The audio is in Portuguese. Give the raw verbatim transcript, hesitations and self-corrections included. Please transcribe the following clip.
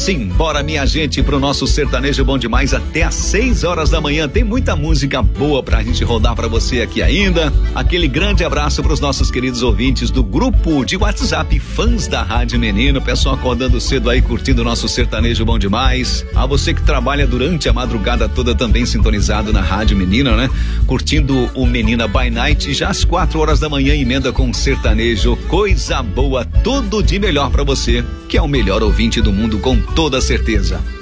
Simbora, minha gente, pro nosso sertanejo bom demais até às seis horas da manhã. Tem muita música boa pra gente rodar pra você aqui ainda. Aquele grande abraço pros nossos queridos ouvintes do grupo de WhatsApp Fãs da Rádio Menino. Pessoal acordando cedo aí, curtindo o nosso sertanejo bom demais. A você que trabalha durante a madrugada toda também sintonizado na Rádio Menina, né? Curtindo o Menina by Night, já às quatro horas da manhã, emenda com sertanejo. Coisa boa, tudo de melhor pra você, que é o melhor ouvinte do mundo, com toda certeza.